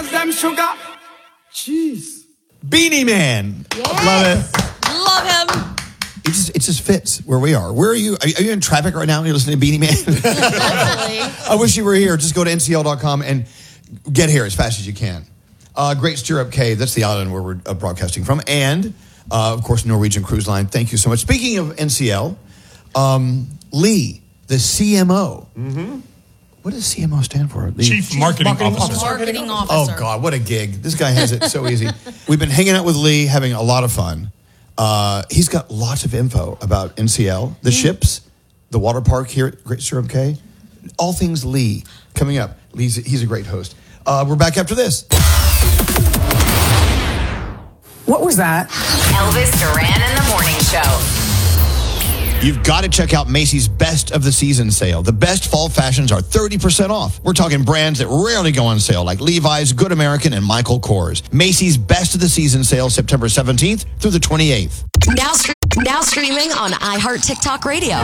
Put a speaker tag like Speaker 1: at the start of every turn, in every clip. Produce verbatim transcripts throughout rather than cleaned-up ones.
Speaker 1: girls, them sugar. Jeez.
Speaker 2: Beanie Man.
Speaker 3: Yes.
Speaker 2: Love it.
Speaker 3: Love him.
Speaker 2: It just, it just fits where we are. Where are you? Are you in traffic right now and you're listening to Beanie Man? I wish you were here. Just go to N C L dot com and get here as fast as you can. Uh, Great Stirrup Cay, that's the island where we're uh, broadcasting from. And, uh, of course, Norwegian Cruise Line. Thank you so much. Speaking of N C L, um, Lee, the C M O. Mm-hmm. What does C M O stand for? The
Speaker 4: Chief, Chief Marketing, Marketing Officer.
Speaker 3: Marketing Officer.
Speaker 2: Oh, God, what a gig. This guy has it so easy. We've been hanging out with Lee, having a lot of fun. Uh, he's got lots of info about N C L, the mm. ships, the water park here at Great Stirrup Cay. All things Lee coming up. Lee's, he's a great host. Uh, we're back after this.
Speaker 1: What was that?
Speaker 5: Elvis Duran in the Morning Show.
Speaker 2: You've got to check out Macy's Best of the Season sale. The best fall fashions are thirty percent off. We're talking brands that rarely go on sale, like Levi's, Good American, and Michael Kors. Macy's Best of the Season sale, September seventeenth through the twenty-eighth.
Speaker 5: Now, now streaming on iHeart TikTok Radio.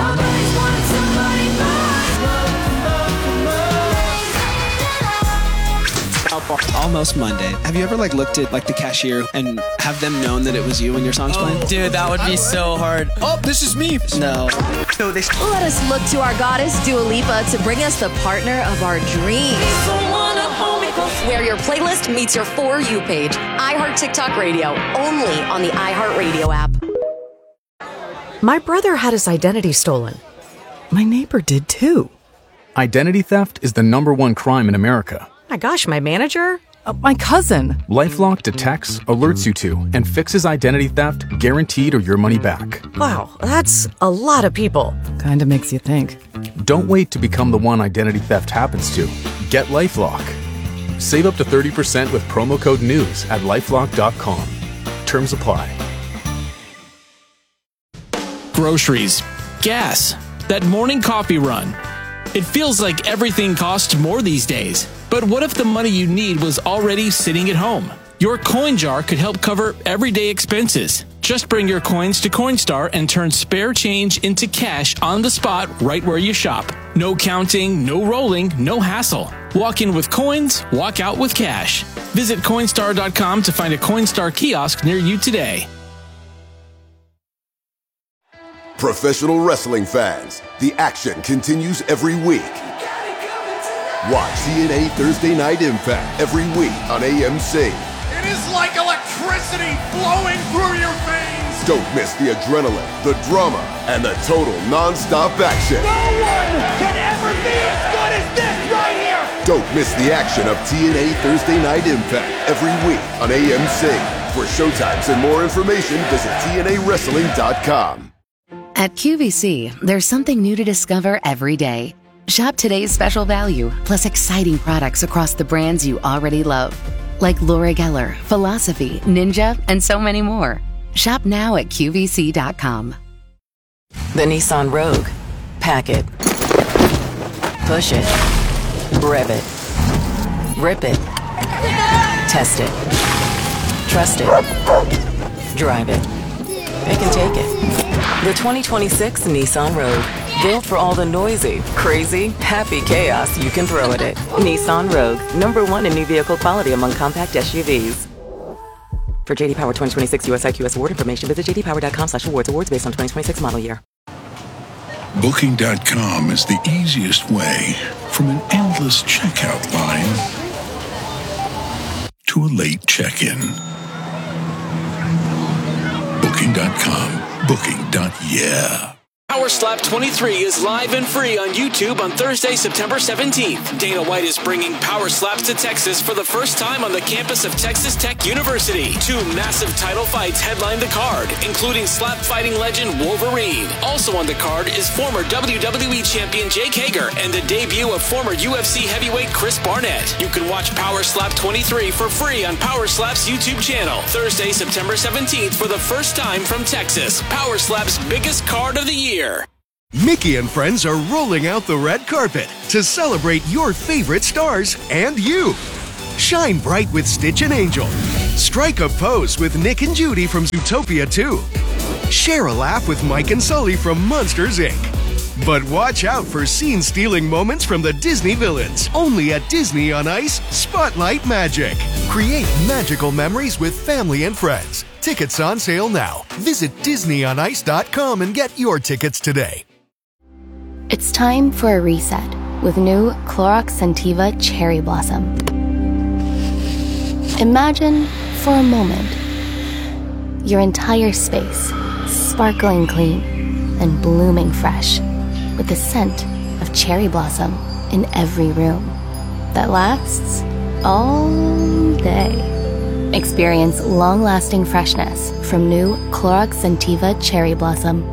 Speaker 6: Almost Monday. Have you ever like looked at like the cashier and have them known that it was you when your song's playing?
Speaker 7: Oh, dude, that would be so hard. Oh, this is me.
Speaker 6: No.
Speaker 5: So this. Let us look to our goddess Dua Lipa to bring us the partner of our dreams. Where your playlist meets your For You page. iHeart TikTok Radio, only on the iHeart Radio app.
Speaker 8: My brother had his identity stolen. My neighbor did too.
Speaker 9: Identity theft is the number one crime in America.
Speaker 8: My gosh, my manager? Uh, my cousin.
Speaker 9: LifeLock detects, alerts you to, and fixes identity theft guaranteed or your money back.
Speaker 8: Wow, that's a lot of people.
Speaker 10: Kinda makes you think.
Speaker 9: Don't wait to become the one identity theft happens to. Get LifeLock. Save up to thirty percent with promo code NEWS at lifelock dot com. Terms apply.
Speaker 11: Groceries, gas, that morning coffee run. It feels like everything costs more these days. But what if the money you need was already sitting at home? Your coin jar could help cover everyday expenses. Just bring your coins to Coinstar and turn spare change into cash on the spot right where you shop. No counting, no rolling, no hassle. Walk in with coins, walk out with cash. Visit Coinstar dot com to find a Coinstar kiosk near you today.
Speaker 12: Professional wrestling fans, the action continues every week. Watch T N A Thursday Night Impact every week on A M C.
Speaker 13: It is like electricity flowing through your veins.
Speaker 12: Don't miss the adrenaline, the drama, and the total non-stop action.
Speaker 13: No one can ever be as good as this right here.
Speaker 12: Don't miss the action of T N A Thursday Night Impact every week on A M C. For showtimes and more information, visit T N A wrestling dot com.
Speaker 5: At Q V C, there's something new to discover every day. Shop today's special value, plus exciting products across the brands you already love. Like Laura Geller, Philosophy, Ninja, and so many more. Shop now at Q V C dot com.
Speaker 14: The Nissan Rogue. Pack it. Push it. Rev it. Rip it. Test it. Trust it. Drive it. Pick and take it. The twenty twenty-six Nissan Rogue. Built for all the noisy, crazy, happy chaos you can throw at it. Nissan Rogue, number one in new vehicle quality among compact S U Vs. For J D Power twenty twenty-six U S I Q S award information, visit j d power dot com slash awards. Awards based on twenty twenty-six model year.
Speaker 15: Booking dot com is the easiest way from an endless checkout line to a late check-in. Booking dot com. Booking. Yeah.
Speaker 11: Power Slap twenty-three is live and free on YouTube on Thursday, September seventeenth. Dana White is bringing Power Slaps to Texas for the first time on the campus of Texas Tech University. Two massive title fights headline the card, including slap fighting legend Wolverine. Also on the card is former W W E champion Jake Hager and the debut of former U F C heavyweight Chris Barnett. You can watch Power Slap twenty-three for free on Power Slap's YouTube channel. Thursday, September seventeenth for the first time from Texas. Power Slap's biggest card of the year.
Speaker 16: Mickey and friends are rolling out the red carpet to celebrate your favorite stars and you. Shine bright with Stitch and Angel. Strike a pose with Nick and Judy from Zootopia two. Share a laugh with Mike and Sully from Monsters, Incorporated. But watch out for scene-stealing moments from the Disney villains. Only at Disney on Ice Spotlight Magic. Create magical memories with family and friends. Tickets on sale now. Visit disney on ice dot com and get your tickets today.
Speaker 3: It's time for a reset with new Clorox Scentiva Cherry Blossom. Imagine, for a moment, your entire space sparkling clean and blooming fresh with the scent of cherry blossom in every room that lasts all day. Experience long-lasting freshness from new Clorox Scentiva Cherry Blossom.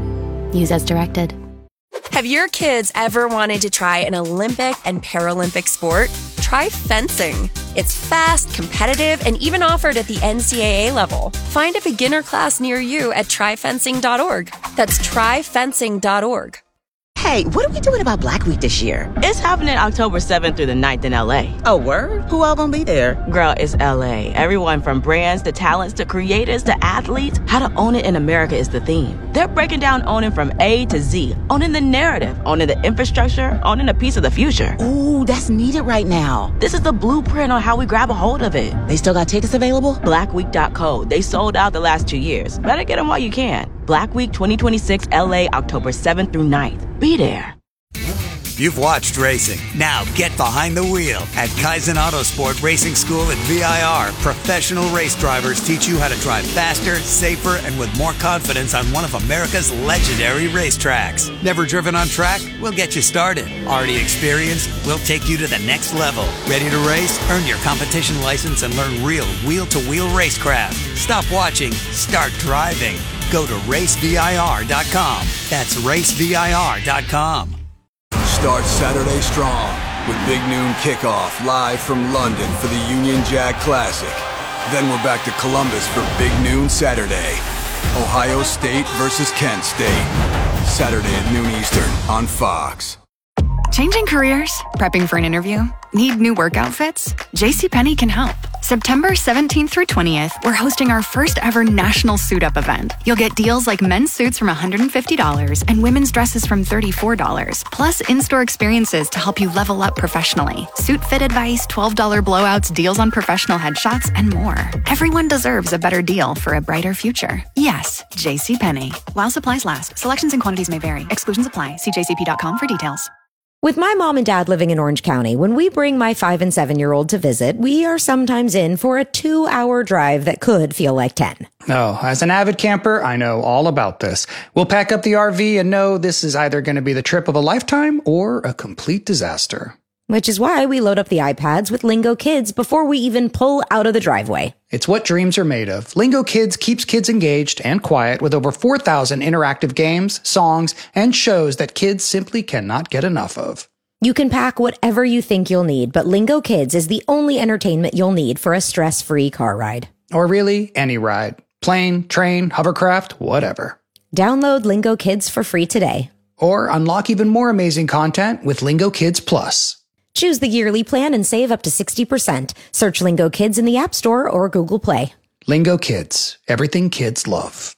Speaker 3: Use as directed.
Speaker 4: Have your kids ever wanted to try an Olympic and Paralympic sport? Try fencing. It's fast, competitive, and even offered at the N C double A level. Find a beginner class near you at try fencing dot org. That's try fencing dot org.
Speaker 10: Hey, what are we doing about Black Week this year?
Speaker 17: It's happening October seventh through the ninth in L A.
Speaker 10: Oh, word? Who all gonna be there?
Speaker 17: Girl, it's L A. Everyone from brands to talents to creators to athletes. How to own it in America is the theme. They're breaking down owning from A to Z. Owning the narrative, owning the infrastructure, owning a piece of the future.
Speaker 10: Ooh, that's needed right now.
Speaker 17: This is the blueprint on how we grab a hold of it.
Speaker 10: They still got tickets available?
Speaker 17: black week dot co. They sold out the last two years. Better get them while you can. Black Week twenty twenty-six L A, October seventh through ninth. Be there.
Speaker 18: You've watched racing. Now get behind the wheel. At Kaizen Autosport Racing School at V I R, professional race drivers teach you how to drive faster, safer, and with more confidence on one of America's legendary racetracks. Never driven on track? We'll get you started. Already experienced? We'll take you to the next level. Ready to race? Earn your competition license and learn real wheel-to-wheel racecraft. Stop watching. Start driving. Go to race V I R dot com. That's race V I R dot com.
Speaker 19: Start Saturday strong with Big Noon Kickoff live from London for the Union Jack Classic. Then we're back to Columbus for Big Noon Saturday. Ohio State versus Kent State. Saturday at noon Eastern on Fox.
Speaker 20: Changing careers? Prepping for an interview? Need new work outfits? JCPenney can help. September seventeenth through twentieth, we're hosting our first ever national suit up event. You'll get deals like men's suits from one hundred fifty dollars and women's dresses from thirty-four dollars, plus in-store experiences to help you level up professionally. Suit fit advice, twelve dollars blowouts, deals on professional headshots, and more. Everyone deserves a better deal for a brighter future. Yes, JCPenney. While supplies last, selections and quantities may vary. Exclusions apply. See j c p dot com for details.
Speaker 21: With my mom and dad living in Orange County, when we bring my five and seven year old to visit, we are sometimes in for a two hour drive that could feel like ten.
Speaker 22: Oh, as an avid camper, I know all about this. We'll pack up the R V and know this is either going to be the trip of a lifetime or a complete disaster.
Speaker 21: Which is why we load up the iPads with Lingo Kids before we even pull out of the driveway.
Speaker 22: It's what dreams are made of. Lingo Kids keeps kids engaged and quiet with over four thousand interactive games, songs, and shows that kids simply cannot get enough of.
Speaker 21: You can pack whatever you think you'll need, but Lingo Kids is the only entertainment you'll need for a stress-free car ride.
Speaker 22: Or really, any ride. Plane, train, hovercraft, whatever.
Speaker 21: Download Lingo Kids for free today.
Speaker 22: Or unlock even more amazing content with Lingo Kids Plus.
Speaker 21: Choose the yearly plan and save up to sixty percent. Search Lingo Kids in the App Store or Google Play.
Speaker 22: Lingo Kids. Everything kids love.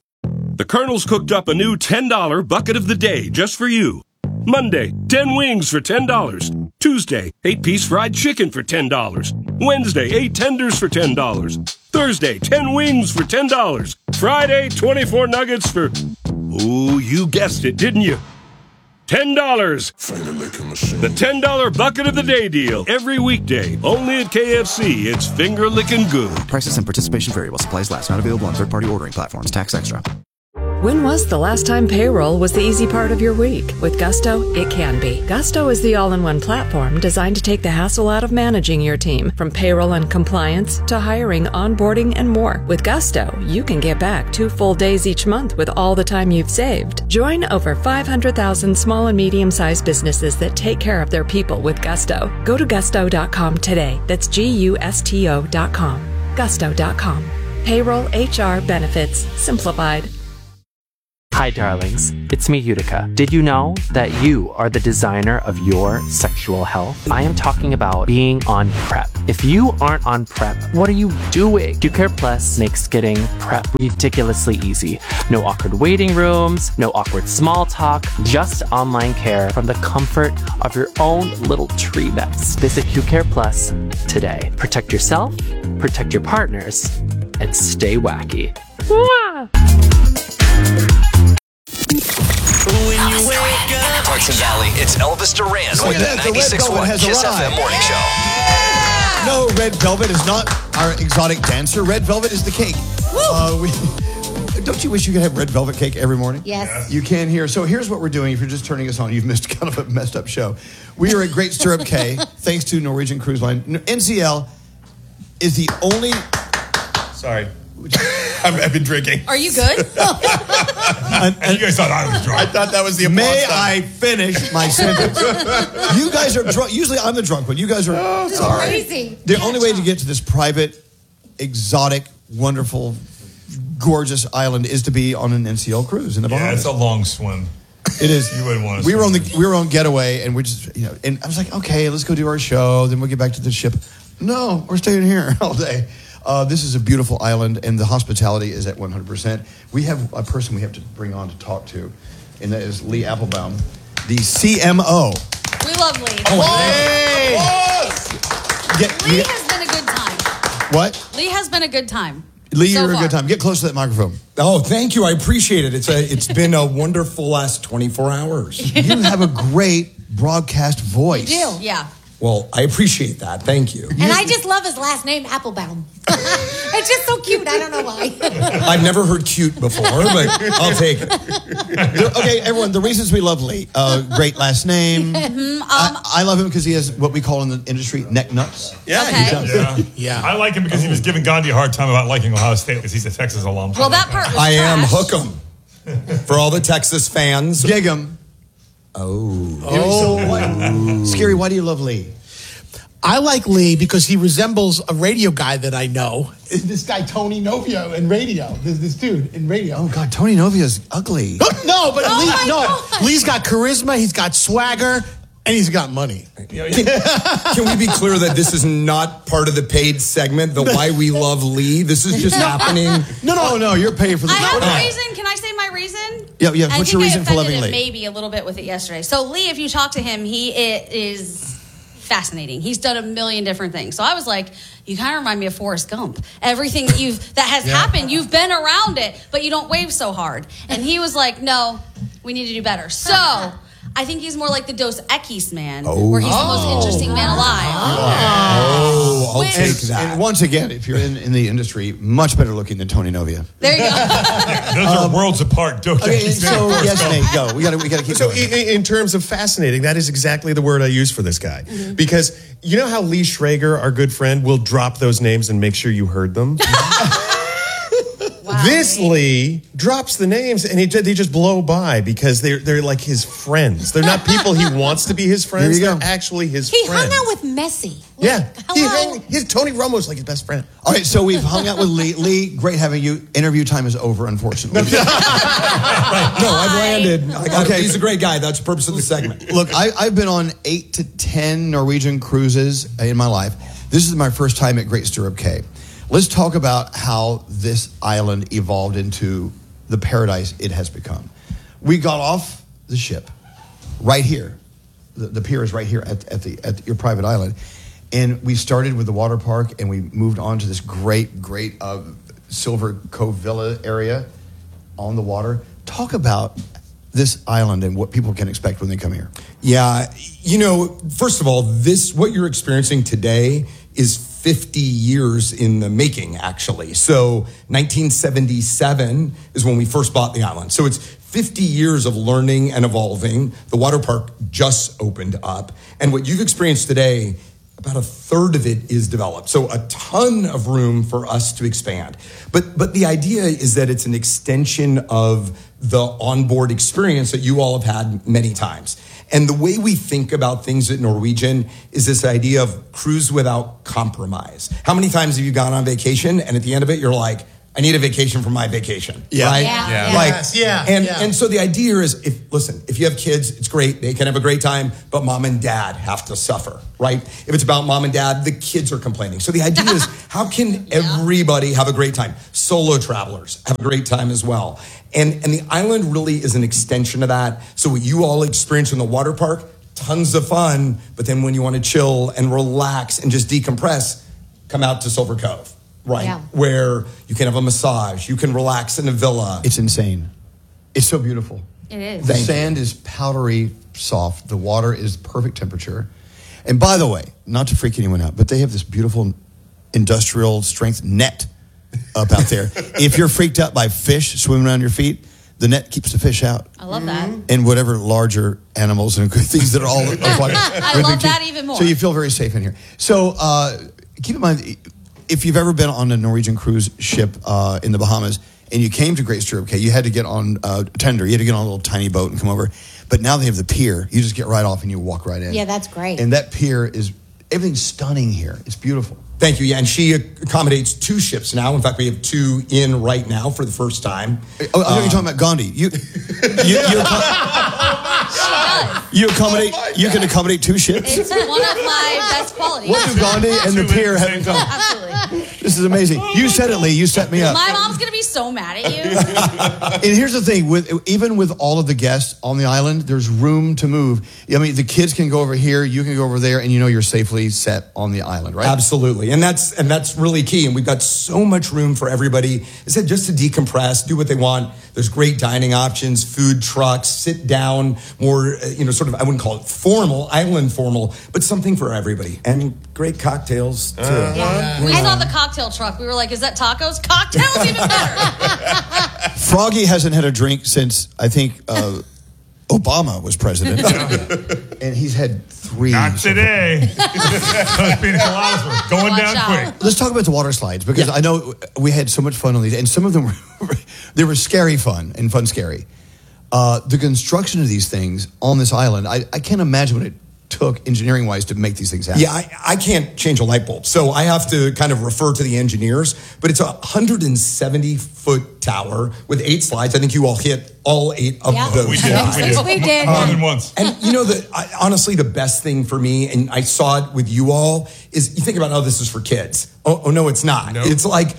Speaker 23: The Colonel's cooked up a new ten dollar bucket of the day just for you. Monday, ten wings for ten dollars. Tuesday, eight piece fried chicken for ten dollars. Wednesday, eight tenders for ten dollars. Thursday, ten wings for ten dollars. Friday, twenty-four nuggets for... Ooh, you guessed it, didn't you? ten dollars. The ten dollar bucket of the day deal. Every weekday. Only at K F C. It's finger licking good.
Speaker 24: Prices and participation vary while supplies last. Not available on third-party ordering platforms. Tax extra.
Speaker 8: When was the last time payroll was the easy part of your week? With Gusto, it can be. Gusto is the all-in-one platform designed to take the hassle out of managing your team, from payroll and compliance to hiring, onboarding, and more. With Gusto, you can get back two full days each month with all the time you've saved. Join over five hundred thousand small and medium-sized businesses that take care of their people with Gusto. Go to gusto dot com today. That's G U S T O dot com. gusto dot com. Payroll, H R, benefits, simplified.
Speaker 1: Hi, darlings. It's me, Utica. Did you know that you are the designer of your sexual health? I am talking about being on PrEP. If you aren't on PrEP, what are you doing? QCare Plus makes getting PrEP ridiculously easy. No awkward waiting rooms, no awkward small talk, just online care from the comfort of your own little tree nest. Visit QCare Plus today. Protect yourself, protect your partners, and stay wacky. Mwah!
Speaker 2: When you wake up. Clarkson Valley, it's Elvis Duran
Speaker 6: So
Speaker 2: with
Speaker 6: yeah,
Speaker 2: the
Speaker 6: the Red
Speaker 2: ninety-six point
Speaker 6: Velvet
Speaker 2: one
Speaker 6: has
Speaker 2: Kiss F M
Speaker 6: arrived.
Speaker 2: morning show.
Speaker 6: No, Red Velvet is not our exotic dancer. Red Velvet is the cake. Uh, we, don't you wish you could have red velvet cake every morning?
Speaker 7: Yes.
Speaker 6: You can here. So here's what we're doing. If you're just turning us on, you've missed kind of a messed up show. We are at Great Stirrup Cay, thanks to Norwegian Cruise Line. N C L is the only...
Speaker 13: Sorry. I've been drinking.
Speaker 7: Are you good?
Speaker 13: and, and you guys thought I was drunk. I thought that was the applause.
Speaker 6: May
Speaker 13: sign.
Speaker 6: I finish my sentence? You guys are drunk. Usually I'm the drunk one. You guys are...
Speaker 7: Oh, this is
Speaker 6: sorry.
Speaker 7: crazy.
Speaker 6: The only way to get to this private, exotic, wonderful, gorgeous island is to be on an N C L cruise in the
Speaker 13: Yeah,
Speaker 6: Bahamas.
Speaker 13: it's a long swim.
Speaker 6: It is.
Speaker 13: You wouldn't want to
Speaker 6: We were on
Speaker 13: swim.
Speaker 6: the we were on getaway, and we just you know, and I was like, okay, let's go do our show. Then we'll get back to the ship. No, we're staying here all day. Uh, this is a beautiful island, and the hospitality is at one hundred percent. We have a person we have to bring on to talk to, and that is Lee Applebaum, the C M O.
Speaker 7: We love Lee.
Speaker 6: Oh, hey! Get,
Speaker 7: Lee
Speaker 6: get-
Speaker 7: has been a good time.
Speaker 6: what?
Speaker 7: Lee has been a good time.
Speaker 6: Lee,
Speaker 7: so
Speaker 6: you're a
Speaker 7: far.
Speaker 6: good time. Get close to that microphone.
Speaker 25: Oh, thank you. I appreciate it. It's a, it's been a wonderful last twenty-four hours.
Speaker 6: You have a great broadcast voice.
Speaker 7: You do, yeah.
Speaker 25: Well, I appreciate that. Thank you.
Speaker 7: And I just love his last name, Applebaum. It's just so cute. I don't know why.
Speaker 25: I've never heard cute before, but I'll take it.
Speaker 6: Okay, everyone, the reasons we love Lee. Uh, great last name.
Speaker 7: Mhm, um,
Speaker 6: I, I love him because he has what we call in the industry neck nuts.
Speaker 13: Yeah,
Speaker 7: Okay.
Speaker 13: he does. Yeah.
Speaker 6: Yeah.
Speaker 13: I like him because he was giving Gandhi a hard time about liking Ohio State because he's a Texas alum.
Speaker 7: Well, that part was
Speaker 25: I am
Speaker 7: trash.
Speaker 25: hook 'em. For all the Texas fans.
Speaker 6: Dig him.
Speaker 25: Oh.
Speaker 6: Oh. What? Scary, why do you love Lee?
Speaker 26: I like Lee because he resembles a radio guy that I know. This guy, Tony Novio, in radio. This, this dude in radio.
Speaker 6: Oh, God, Tony Novia's ugly.
Speaker 26: No, but
Speaker 7: Oh
Speaker 26: Lee,
Speaker 7: my
Speaker 26: no,
Speaker 7: God.
Speaker 26: Lee's got charisma, he's got swagger, and he's got money.
Speaker 25: Can, can we be clear that this is not part of the paid segment, the why we love Lee? This is just happening.
Speaker 6: No, no, no, you're paying for the
Speaker 7: I have
Speaker 6: Oh.
Speaker 7: a reason. Can I say my reason?
Speaker 6: Yeah, yeah,
Speaker 7: I
Speaker 6: what's
Speaker 7: think
Speaker 6: your
Speaker 7: I
Speaker 6: reason for
Speaker 7: offended
Speaker 6: loving
Speaker 7: him
Speaker 6: Lee?
Speaker 7: maybe a little bit with it yesterday. So Lee, if you talk to him, he it is fascinating. He's done a million different things. So I was like, you kind of remind me of Forrest Gump. Everything that you've that has
Speaker 26: Yeah.
Speaker 7: happened, you've been around it, but you don't wave so hard. And he was like, no, we need to do better. So I think he's more like the Dos Equis man, where he's the most interesting man alive.
Speaker 25: Oh, I'll
Speaker 7: Which-
Speaker 25: take
Speaker 6: And,
Speaker 25: that.
Speaker 6: and once again, if you're in, in the industry, much better looking than Tony Novia.
Speaker 7: There you go.
Speaker 13: Those are worlds apart. Don't
Speaker 6: Okay,
Speaker 13: you?
Speaker 6: so yes, Nate, go. We got to we got to keep
Speaker 27: So,
Speaker 6: going.
Speaker 27: in, in terms of fascinating, that is exactly the word I use for this guy.
Speaker 7: Mm-hmm.
Speaker 27: Because you know how Lee Schrager, our good friend, will drop those names and make sure you heard them?
Speaker 7: Wow,
Speaker 27: This
Speaker 7: Lee.
Speaker 27: Lee drops the names and he, ju- they just blow by because they're, they're like his friends. They're not people he wants to be his friends.
Speaker 6: There you
Speaker 27: They're
Speaker 6: go.
Speaker 27: actually his
Speaker 7: He
Speaker 27: friends.
Speaker 7: hung out with Messi.
Speaker 27: Yeah. He
Speaker 7: hello.
Speaker 27: hung, his Tony Romo's like his best friend.
Speaker 6: All right, so we've hung out with Lee. Lee, great having you. Interview time is over, unfortunately.
Speaker 25: Right. No, I've landed. I got
Speaker 6: Okay.
Speaker 25: okay. He's a great guy. That's the purpose of the segment.
Speaker 6: Look, I, I've been on eight to ten Norwegian cruises in my life. This is my first time at Great Stirrup Cay. Let's talk about how this island evolved into the paradise it has become. We got off the ship right here. The, the pier is right here at, at, the, at your private island. And we started with the water park and we moved on to this great, great uh, Silver Cove Villa area on the water. Talk about this island and what people can expect when they come here.
Speaker 25: Yeah, you know, first of all, this what you're experiencing today is fifty years in the making, actually. So nineteen seventy-seven is when we first bought the island. So it's fifty years of learning and evolving. The water park just opened up. And what you've experienced today, about a third of it is developed. So a ton of room for us to expand. But but the idea is that it's an extension of the onboard experience that you all have had many times. And the way we think about things at Norwegian is this idea of cruise without compromise. How many times have you gone on vacation and at the end of it, you're like, I need a vacation from my vacation.
Speaker 6: Yeah.
Speaker 25: Right?
Speaker 6: Yeah.
Speaker 25: Yeah.
Speaker 6: Yeah.
Speaker 25: Like,
Speaker 6: Yes, yeah,
Speaker 25: And,
Speaker 6: yeah.
Speaker 25: and so the idea is, if listen, if you have kids, it's great. They can have a great time, but mom and dad have to suffer, right? If it's about mom and dad, the kids are complaining. So the idea is, how can everybody have a great time? Solo travelers have a great time as well. And, and the island really is an extension of that. So what you all experience in the water park, tons of fun, but then when you want to chill and relax and just decompress, come out to Silver Cove. Right,
Speaker 6: Yeah.
Speaker 25: where you can have a massage, you can relax in a villa.
Speaker 6: It's insane. It's so beautiful.
Speaker 7: It is.
Speaker 6: The sand is powdery soft. The water is perfect temperature. And by the way, not to freak anyone out, but they have this beautiful industrial strength net up out there. If you're freaked out by fish swimming around your feet, the net keeps the fish out.
Speaker 7: I love that.
Speaker 6: And whatever larger animals and things that are all aquatic.
Speaker 7: I love that even more.
Speaker 6: So you feel very safe in here. So uh, keep in mind, if you've ever been on a Norwegian cruise ship uh, in the Bahamas and you came to Great Stirrup Cay, you had to get on uh, tender. You had to get on a little tiny boat and come over. But now they have the pier. You just get right off and you walk right in.
Speaker 5: Yeah, that's great.
Speaker 6: And that pier is, everything's stunning here. It's beautiful.
Speaker 25: Thank you. Yeah, and she accommodates two ships now. In fact, we have two in right now for the first time.
Speaker 6: Oh, I know you're talking about Gandhi. You, you, you, you accommodate. You can accommodate two ships.
Speaker 7: It's one of my best qualities.
Speaker 6: What do Gandhi and the pier have in common?
Speaker 7: Absolutely.
Speaker 6: This is amazing. You said it, Lee. You set me up.
Speaker 7: My mom's going to be so mad at you.
Speaker 6: And here's the thing: with even with all of the guests on the island, there's room to move. I mean, the kids can go over here, you can go over there, and you know you're safely set on the island, right?
Speaker 25: Absolutely, and that's and that's really key. And we've got so much room for everybody. I said just to decompress, do what they want. There's great dining options, food trucks, sit down, more uh, you know, sort of I wouldn't call it formal, island formal, but something for everybody, and great cocktails too.
Speaker 7: Uh, yeah. I saw the cocktail truck. We were like, "Is that tacos? Cocktails even better."
Speaker 6: Froggy hasn't had a drink since I think uh, Obama was president, and he's had three.
Speaker 9: Not today. Those pina coladas were going
Speaker 7: Watch
Speaker 9: down
Speaker 7: out.
Speaker 9: quick.
Speaker 6: Let's talk about the water slides because
Speaker 25: Yeah.
Speaker 6: I know we had so much fun on these, and some of them were they were scary fun and fun scary. Uh, the construction of these things on this island, I, I can't imagine what it took engineering wise to make these things happen.
Speaker 25: Yeah, I, I can't change a light bulb, so I have to kind of refer to the engineers. But it's a one hundred seventy foot tower with eight slides. I think you all hit all eight of
Speaker 5: Yeah.
Speaker 25: those.
Speaker 9: We did.
Speaker 25: slides.
Speaker 9: We did.
Speaker 5: We did.
Speaker 9: More than once.
Speaker 25: And you know, the I, honestly, the best thing for me, and I saw it with you all, is you think about, oh, this is for kids. Oh, oh no, it's not.
Speaker 9: Nope.
Speaker 25: It's like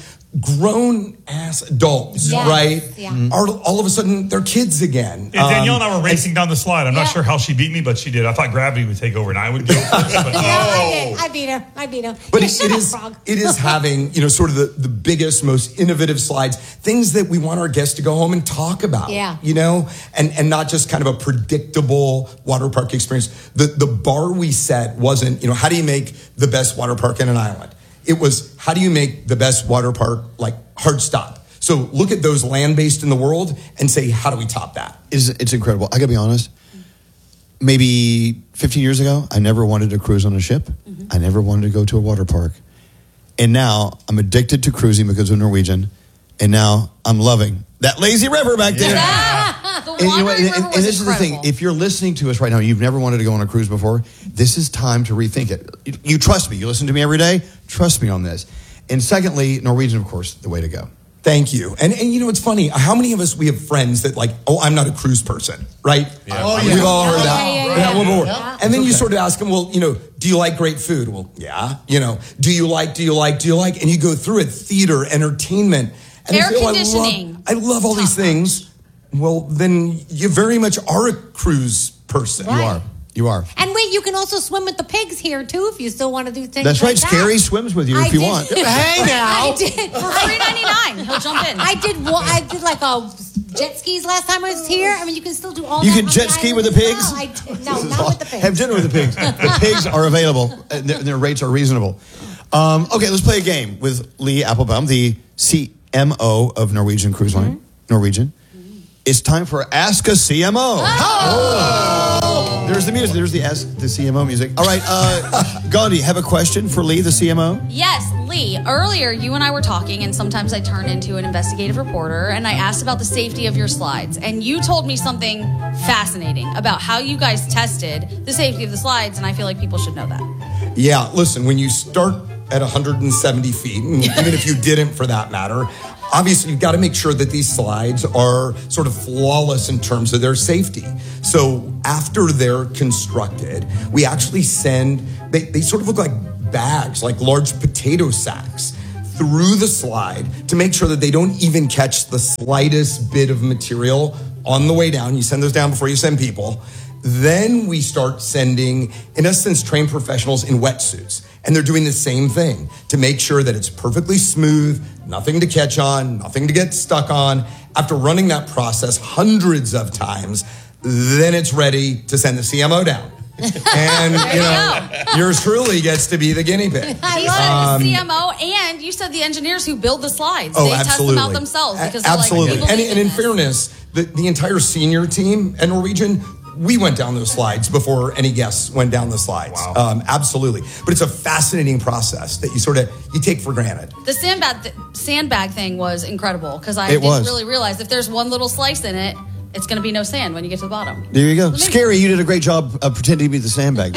Speaker 25: grown ass adults,
Speaker 5: Yes.
Speaker 25: right?
Speaker 5: Yeah.
Speaker 25: Are all of a sudden they're kids again.
Speaker 9: Yeah, Danielle and
Speaker 25: Um,
Speaker 9: I were racing down the slide. I'm not
Speaker 5: Yeah.
Speaker 9: sure how she beat me, but she did. I thought gravity would take over and I would go first. But
Speaker 5: Yeah,
Speaker 9: no.
Speaker 5: I did. I beat her. I beat her.
Speaker 25: But
Speaker 5: Yeah,
Speaker 25: it,
Speaker 5: shut
Speaker 25: it
Speaker 5: up,
Speaker 25: is
Speaker 5: frog.
Speaker 25: it is having, you know, sort of the, the biggest, most innovative slides, things that we want our guests to go home and talk about.
Speaker 5: Yeah.
Speaker 25: You know, and and not just kind of a predictable water park experience. The the bar we set wasn't, you know, how do you make the best water park in an island? It was how do you make the best water park like hard stop? So look at those land-based in the world and say, how do we top that?
Speaker 6: It's, it's incredible. I gotta be honest. Maybe fifteen years ago, I never wanted to cruise on a ship.
Speaker 5: Mm-hmm.
Speaker 6: I never wanted to go to a water park. And now I'm addicted to cruising because of Norwegian. And now I'm loving that lazy river back there.
Speaker 7: The
Speaker 6: And, you know what?
Speaker 7: Wandering
Speaker 6: And-
Speaker 7: River
Speaker 6: and
Speaker 7: was
Speaker 6: this is the thing.
Speaker 7: incredible.
Speaker 6: If you're listening to us right now, you've never wanted to go on a cruise before, this is time to rethink it. You, you trust me. You listen to me every day. Trust me on this. And secondly, Norwegian, of course, the way to go.
Speaker 25: Thank you. And, and you know, it's funny. How many of us, we have friends that like, oh, I'm not a cruise person, right?
Speaker 6: Oh,
Speaker 25: We've
Speaker 6: yeah.
Speaker 25: all heard
Speaker 5: Yeah,
Speaker 25: that.
Speaker 5: yeah, yeah,
Speaker 25: Yeah,
Speaker 5: yeah.
Speaker 25: one more.
Speaker 5: Yeah.
Speaker 25: And then you
Speaker 6: Okay.
Speaker 25: sort of ask them, well, you know, do you like great food? Well, yeah. You know, do you like, do you like, do you like? And you go through it, theater, entertainment. And
Speaker 7: Air
Speaker 25: you say, oh,
Speaker 7: conditioning.
Speaker 25: I love, I love all these things. Well, then you very much are a cruise person.
Speaker 5: Right.
Speaker 6: You are. You are.
Speaker 5: And wait, you can also swim with the pigs here too if you still want to do things.
Speaker 6: That's
Speaker 5: like
Speaker 6: right.
Speaker 5: that.
Speaker 6: Scary swims with you
Speaker 5: I
Speaker 6: if you
Speaker 5: did-
Speaker 6: want.
Speaker 26: Hey, now.
Speaker 5: I did
Speaker 7: For three ninety-nine, he'll jump in.
Speaker 5: I did. wa- I did like a jet skis last time I was here. I mean, you can still do all.
Speaker 6: You
Speaker 5: that
Speaker 6: can
Speaker 5: on
Speaker 6: jet
Speaker 5: the
Speaker 6: ski
Speaker 5: island
Speaker 6: with the
Speaker 5: as
Speaker 6: pigs?
Speaker 5: well. I did, no,
Speaker 6: This is
Speaker 5: not
Speaker 6: aw-
Speaker 5: with the pigs.
Speaker 6: Have dinner with the pigs. The pigs are available. And their, their rates are reasonable. Um, okay, let's play a game with Lee Applebaum, the C M O of Norwegian Cruise Line.
Speaker 5: Mm-hmm.
Speaker 6: Norwegian. It's time for Ask a C M O. Oh. There's the music. There's the Ask the C M O music. All right, uh, Gandhi, have a question for Lee, the C M O?
Speaker 7: Yes, Lee, earlier you and I were talking, and sometimes I turn into an investigative reporter, and I asked about the safety of your slides. And you told me something fascinating about how you guys tested the safety of the slides, and I feel like people should know that.
Speaker 25: Yeah, listen, when you start at one hundred seventy feet, and even if you didn't for that matter, obviously you've got to make sure that these slides are sort of flawless in terms of their safety. So after they're constructed, we actually send, they, they sort of look like bags, like large potato sacks, through the slide to make sure that they don't even catch the slightest bit of material on the way down. You send those down before you send people. Then we start sending, in essence, trained professionals in wetsuits. And they're doing the same thing to make sure that it's perfectly smooth, nothing to catch on, nothing to get stuck on. After running that process hundreds of times, then it's ready to send the C M O down. And, you know, yours truly gets to be the guinea pig.
Speaker 7: I love um, the C M O, and you said the engineers who build the slides.
Speaker 25: Oh,
Speaker 7: they
Speaker 25: absolutely.
Speaker 7: test them out themselves because they're
Speaker 25: absolutely.
Speaker 7: like,
Speaker 25: and, and in fairness, the, the entire senior team at Norwegian, we went down those slides before any guests went down the slides. Wow. Um, absolutely. But it's a fascinating process that you sort of, you take for granted.
Speaker 7: The sandbag, th- sandbag thing was incredible because I
Speaker 6: It
Speaker 7: didn't
Speaker 6: was.
Speaker 7: really realize if there's one little slice in it, it's going to be no sand when you get to the bottom.
Speaker 6: There you go.
Speaker 7: Let me-
Speaker 6: Scary, you did a great job of pretending to be the sandbag.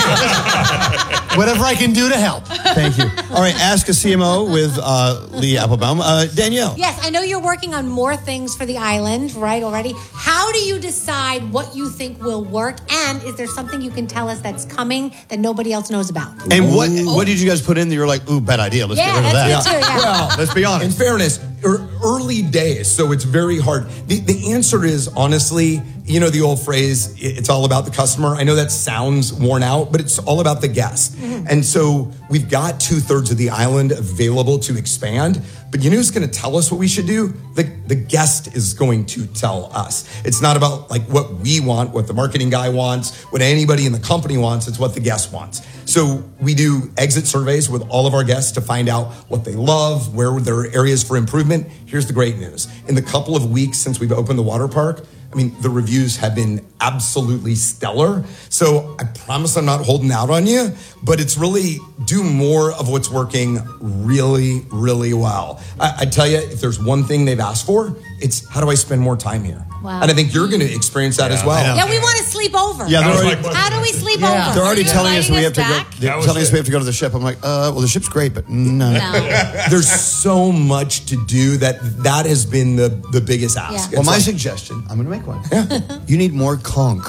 Speaker 26: Whatever I can do to help.
Speaker 6: Thank you. All right, Ask a C M O with uh, Lee Applebaum. Uh, Danielle.
Speaker 5: Yes, I know you're working on more things for the island, right, already. How do you decide what you think will work? And is there something you can tell us that's coming that nobody else knows about?
Speaker 6: And what what did you guys put in that you're like, ooh, bad idea. Let's
Speaker 5: Yeah,
Speaker 6: get rid of that.
Speaker 5: that's good too, yeah.
Speaker 25: Well,
Speaker 6: let's be honest.
Speaker 25: In fairness, er, early days, so it's very hard. The, the answer is, honestly, you know the old phrase, it's all about the customer. I know that sounds worn out, but it's all about the guest. Mm-hmm. And so we've got two thirds of the island available to expand. But you know who's going to tell us what we should do? The, the guest is going to tell us. It's not about like what we want, what the marketing guy wants, what anybody in the company wants. It's what the guest wants. So we do exit surveys with all of our guests to find out what they love, where there are areas for improvement. Here's the great news. In the couple of weeks since we've opened the water park, I mean, the reviews have been absolutely stellar. So I promise I'm not holding out on you, but it's really do more of what's working really, really well. I, I tell you, if there's one thing they've asked for, it's how do I spend more time here?
Speaker 5: Wow.
Speaker 25: And I think you're going to experience that
Speaker 6: Yeah,
Speaker 25: as well.
Speaker 5: Yeah, we want to sleep over.
Speaker 6: Yeah, they're already,
Speaker 5: How do we sleep
Speaker 6: yeah.
Speaker 5: over?
Speaker 6: They're already
Speaker 5: Are you
Speaker 6: telling us
Speaker 5: inviting
Speaker 6: we have to go.
Speaker 5: back?
Speaker 6: They're telling us we have to go to the ship. I'm like, uh, well, the ship's great, but no.
Speaker 25: There's so much to do that that has been the, the biggest ask.
Speaker 6: Well,
Speaker 25: It's
Speaker 6: my
Speaker 25: like-
Speaker 6: suggestion, I'm going to make one. You need more conch.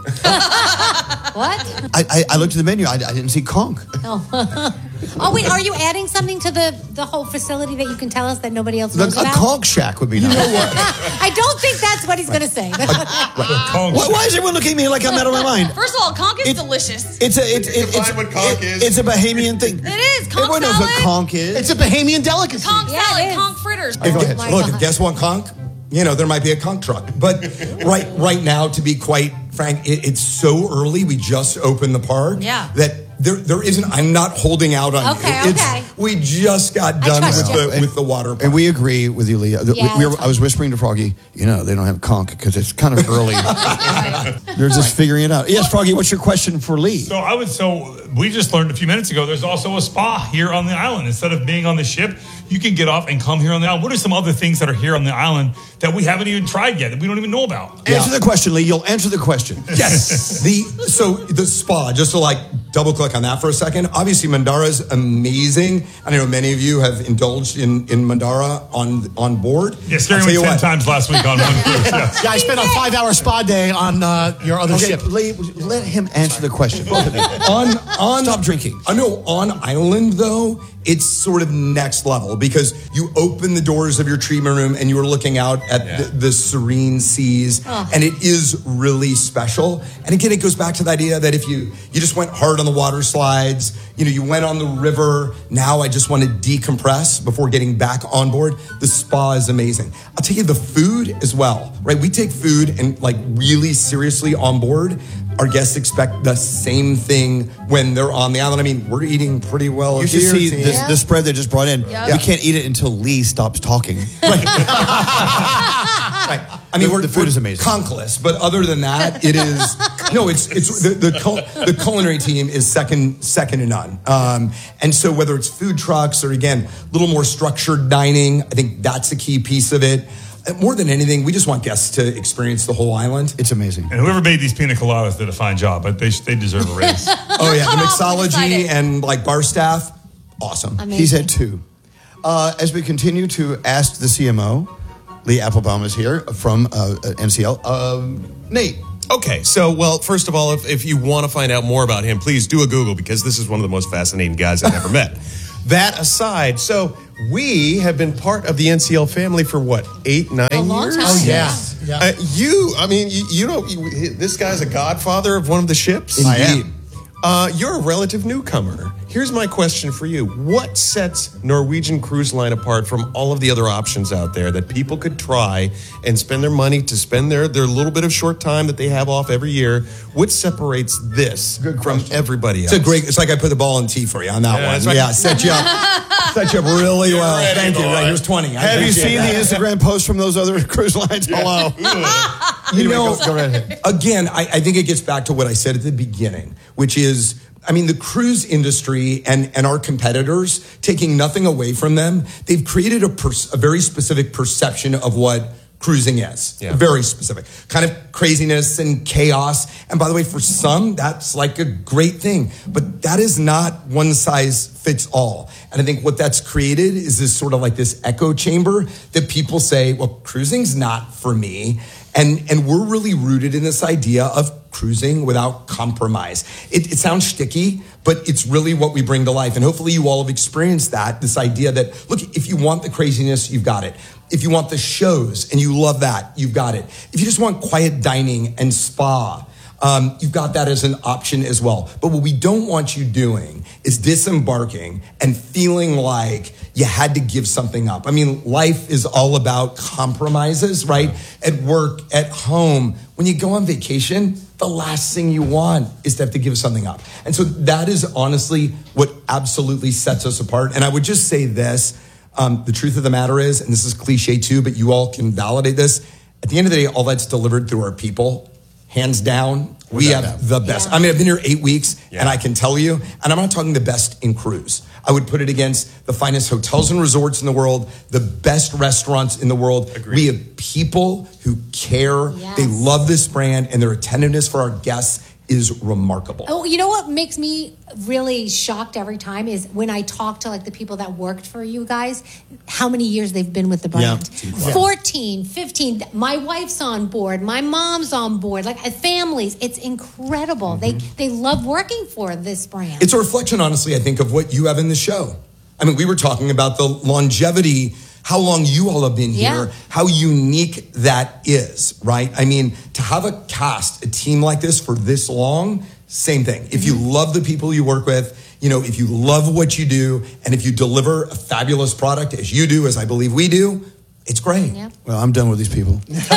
Speaker 5: What?
Speaker 6: I, I, I looked at the menu. I, I didn't see conch.
Speaker 5: Oh. Oh, wait, are you adding something to the, the whole facility that you can tell us that nobody else
Speaker 6: The,
Speaker 5: knows
Speaker 6: a
Speaker 5: about?
Speaker 6: conch shack would be nice.
Speaker 5: I don't think that's what he's going to say.
Speaker 6: Why, why is everyone looking at me like I'm out of my mind?
Speaker 7: First of all, conch is delicious.
Speaker 6: It's a it's it's, it's,
Speaker 13: what conch
Speaker 6: it-
Speaker 13: is.
Speaker 6: it's a Bahamian thing.
Speaker 7: It is. Conch
Speaker 6: Everyone knows
Speaker 7: salad.
Speaker 6: what conch is.
Speaker 26: It's a Bahamian delicacy.
Speaker 7: Conch
Speaker 5: Yeah,
Speaker 7: salad,
Speaker 5: it is.
Speaker 7: conch fritters.
Speaker 25: If-
Speaker 5: Oh,
Speaker 25: if-
Speaker 5: my
Speaker 25: look,
Speaker 5: God.
Speaker 25: if guests want conch, you know, there might be a conch truck. But right right now, to be quite frank, it, it's so early. We just opened the park.
Speaker 7: Yeah.
Speaker 25: That there there isn't, I'm not holding out on
Speaker 5: Okay,
Speaker 25: you.
Speaker 5: okay.
Speaker 25: We just got
Speaker 5: I
Speaker 25: done
Speaker 5: trust
Speaker 25: with
Speaker 5: you.
Speaker 25: the, with the water park.
Speaker 6: And we agree with you, Leah. We-
Speaker 5: Yeah,
Speaker 6: we were,
Speaker 5: that's
Speaker 6: I was whispering to Froggy, you know, they don't have conch because it's kind of early. They're just figuring it out. Yes, Froggy, what's your question for Lee?
Speaker 9: So I would. So we just learned a few minutes ago. There's also a spa here on the island. Instead of being on the ship, you can get off and come here on the island. What are some other things that are here on the island that we haven't even tried yet that we don't even know about?
Speaker 6: Answer the question, Lee. You'll answer the question.
Speaker 25: Yes. the so the spa, just to like double click on that for a second. Obviously, Mandara is amazing. I know many of you have indulged in, in Mandara on on board.
Speaker 9: Yeah, Scary
Speaker 25: I'll
Speaker 9: went
Speaker 25: tell you
Speaker 9: ten
Speaker 25: what.
Speaker 9: times last week on one cruise. Yes.
Speaker 26: Yeah, I spent a five-hour spa day on uh, your other
Speaker 6: Okay,
Speaker 26: ship.
Speaker 6: Lee, let him answer the question. Both of you.
Speaker 25: on on
Speaker 6: Stop drinking.
Speaker 25: I know on island though, it's sort of next level because you open the doors of your treatment room and you are looking out at
Speaker 9: Yeah.
Speaker 25: the, the serene seas,
Speaker 5: Oh.
Speaker 25: and it is really special. And again, it goes back to the idea that if you you just went hard on the water slides, you know, you went on the river. Now I just want to decompress before getting back on board. The spa is amazing. I'll tell you the food as well, right? We take food and like really seriously on board. Our guests expect the same thing when they're on the island. I mean, we're eating pretty well
Speaker 6: You should
Speaker 25: here.
Speaker 6: see
Speaker 25: team.
Speaker 6: this, the spread they just brought in.
Speaker 7: Yep.
Speaker 6: We can't eat it until Lee stops talking.
Speaker 25: Right. I mean,
Speaker 6: The-
Speaker 28: we're,
Speaker 6: the food
Speaker 25: we're
Speaker 6: is amazing.
Speaker 25: Conkless, but other than that, it is no. It's it's the the, cul- the culinary team is second second to none. Um, and so whether it's food trucks or again a little more structured dining, I think that's a key piece of it. Uh, More than anything, we just want guests to experience the whole island.
Speaker 6: It's amazing.
Speaker 9: And whoever made these pina coladas did a fine job, but they they deserve a raise.
Speaker 25: Oh yeah, the
Speaker 7: Cut off, we
Speaker 25: mixology
Speaker 7: decided.
Speaker 25: and like bar staff,
Speaker 6: Awesome.
Speaker 5: Amazing.
Speaker 6: He's at two. Uh, as we continue to ask the C M O, Lee Applebaum is here from uh, N C L. Um, Nate.
Speaker 27: Okay, so, well, first of all, if, if you want to find out more about him, please do a Google, because this is one of the most fascinating guys I've ever met. That aside, so we have been part of the N C L family for what, eight, nine
Speaker 5: A long
Speaker 27: years?
Speaker 5: time.
Speaker 26: Oh, yeah. yeah.
Speaker 27: Uh, you, I mean, you, you know, you, this guy's a godfather of one of the ships.
Speaker 6: I am.
Speaker 27: Uh, you're a relative newcomer. Here's my question for you. What sets Norwegian Cruise Line apart from all of the other options out there that people could try and spend their money to spend their, their little bit of short time that they have off every year? What separates this from everybody else?
Speaker 25: It's a great. It's like I put the ball in tee for you on that
Speaker 27: Yeah,
Speaker 25: one.
Speaker 27: that's right.
Speaker 25: Yeah, set you up, set you up really well.
Speaker 27: ready,
Speaker 25: Thank you.
Speaker 27: boy.
Speaker 25: Right, here's twenty. I
Speaker 6: Have you
Speaker 25: appreciate
Speaker 6: seen
Speaker 25: that.
Speaker 6: the Instagram posts from those other cruise lines? Hello.
Speaker 25: You
Speaker 6: Anyway,
Speaker 25: know,
Speaker 6: go- go right ahead.
Speaker 25: again, I, I think it gets back to what I said at the beginning, which is, I mean, the cruise industry and, and our competitors, taking nothing away from them, they've created a, pers- a very specific perception of what cruising is.
Speaker 27: Yeah.
Speaker 25: Very specific. Kind of craziness and chaos. And by the way, for some, that's like a great thing. But that is not one size fits all. And I think what that's created is this sort of like this echo chamber that people say, well, cruising's not for me. And and we're really rooted in this idea of cruising without compromise. It, it sounds shticky, but it's really what we bring to life. And hopefully you all have experienced that, this idea that, look, if you want the craziness, you've got it. If you want the shows and you love that, you've got it. If you just want quiet dining and spa, um, you've got that as an option as well. But what we don't want you doing is disembarking and feeling like you had to give something up. I mean, life is all about compromises, right? At work, at home. When you go on vacation, the last thing you want is to have to give something up. And so that is honestly what absolutely sets us apart. And I would just say this, um, the truth of the matter is, and this is cliche too, but you all can validate this. At the end of the day, all that's delivered through our people. Hands down, we
Speaker 27: Without
Speaker 25: have
Speaker 27: doubt.
Speaker 25: the best.
Speaker 27: Yeah.
Speaker 25: I mean, I've been here eight weeks,
Speaker 27: Yeah.
Speaker 25: and I can tell you, and I'm not talking the best in cruise. I would put it against the finest hotels and resorts in the world, the best restaurants in the world.
Speaker 27: Agreed.
Speaker 25: We have people who care.
Speaker 5: Yes.
Speaker 25: They love this brand, and their attentiveness for our guests is remarkable.
Speaker 5: Oh, you know what makes me really shocked every time is when I talk to like the people that worked for you guys, how many years they've been with the brand.
Speaker 25: Yeah.
Speaker 5: fourteen, fifteen. My wife's on board. My mom's on board. Like uh, families. It's incredible. They they love working for this brand.
Speaker 25: It's a reflection, honestly, I think, of what you have in the show. I mean, we were talking about the longevity, how long you all have been here,
Speaker 5: Yeah.
Speaker 25: how unique that is, right? I mean, to have a cast, a team like this for this long, same thing. If you love the people you work with, you know, if you love what you do, and if you deliver a fabulous product as you do, as I believe we do, it's great.
Speaker 5: Yep.
Speaker 6: Well, I'm done with these people.
Speaker 5: Who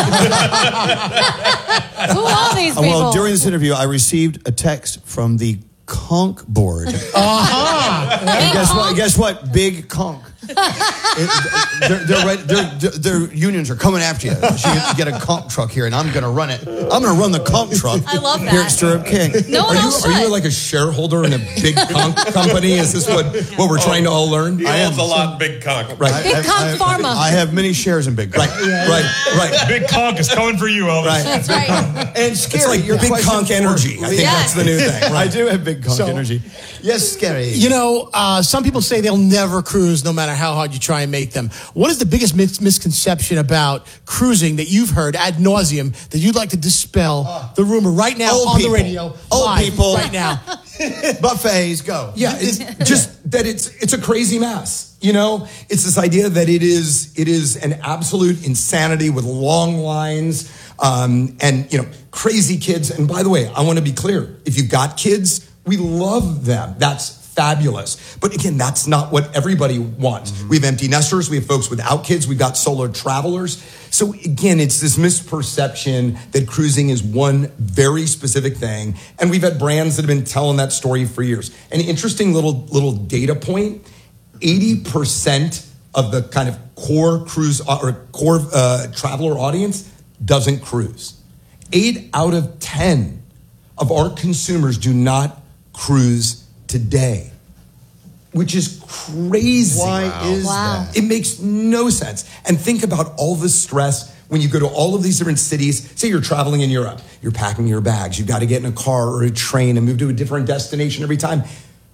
Speaker 5: are these
Speaker 6: Uh,
Speaker 5: people?
Speaker 6: well, during this interview, I received a text from the Conch board.
Speaker 26: Uh-huh.
Speaker 6: And guess what? Guess what? Big Conch. It, they're, they're, right, they're, they're, their unions are coming after you. So you get a Conch truck here, and I'm going to run it. I'm going to run the Conch truck.
Speaker 7: I love
Speaker 6: Here at
Speaker 7: that.
Speaker 6: Stirrup King.
Speaker 7: No one
Speaker 25: Are you,
Speaker 7: else
Speaker 25: are you
Speaker 7: should.
Speaker 25: like a shareholder in a big conch company? Is this what, what we're trying to all learn?
Speaker 27: He owns a lot, Big Conch.
Speaker 25: Right.
Speaker 5: Big
Speaker 6: I-
Speaker 5: Conch
Speaker 6: I-
Speaker 5: Pharma.
Speaker 6: I have many shares in Big Conch.
Speaker 25: Right, right, right.
Speaker 9: Big Conch is coming for you, Elvis.
Speaker 6: Right.
Speaker 7: That's right.
Speaker 6: And Scary,
Speaker 25: It's like
Speaker 6: your
Speaker 25: big
Speaker 6: question
Speaker 25: conch
Speaker 6: for-
Speaker 25: energy. I think
Speaker 7: Yes.
Speaker 25: that's the new thing.
Speaker 6: I
Speaker 25: Right.
Speaker 6: do have big conch
Speaker 26: So-
Speaker 6: energy. Yes, Scary.
Speaker 26: You know, uh, some people say they'll never cruise no matter how hard you try and make them. What is the biggest mis- misconception about cruising that you've heard ad nauseum that you'd like to dispel the rumor right now
Speaker 6: Old
Speaker 26: on
Speaker 6: people.
Speaker 26: the radio?
Speaker 6: Old
Speaker 26: live,
Speaker 6: people.
Speaker 26: Right now.
Speaker 6: Buffets, go.
Speaker 25: Yeah, it's just that it's it's a crazy mess. You know, it's this idea that it is it is an absolute insanity with long lines um, and you know crazy kids. And by the way, I want to be clear: if you've got kids, we love them. That's fabulous. But again, that's not what everybody wants. We have empty nesters. We have folks without kids. We've got solo travelers. So again, it's this misperception that cruising is one very specific thing. And we've had brands that have been telling that story for years. An interesting little, little data point, eighty percent of the kind of core cruise or core uh, traveler audience doesn't cruise. Eight out of ten of our consumers do not cruise today, which is crazy.
Speaker 6: Why is
Speaker 5: Wow.
Speaker 6: that?
Speaker 25: It makes no sense. And think about all the stress when you go to all of these different cities. Say you're traveling in Europe, you're packing your bags, you've got to get in a car or a train and move to a different destination every time.